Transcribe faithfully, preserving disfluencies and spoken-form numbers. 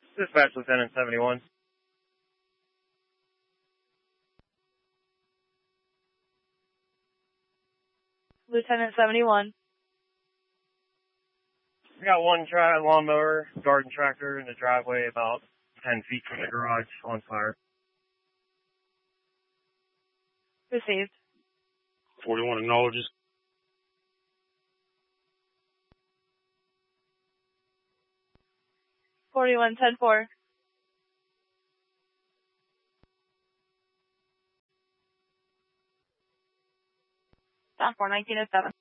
Dispatch Lieutenant seventy-one. Lieutenant seventy-one. We got one tri- lawnmower, garden tractor in the driveway about ten feet from the garage on fire. Received. forty-one acknowledges. forty-one ten four. Down four nineteen oh seven.